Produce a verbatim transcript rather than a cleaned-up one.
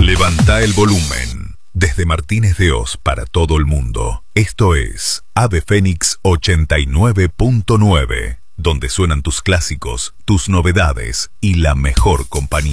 Levanta el volumen. Desde Martínez de Oz para todo el mundo. Esto es Ave Fénix ochenta y nueve punto nueve, donde suenan tus clásicos, tus novedades y la mejor compañía.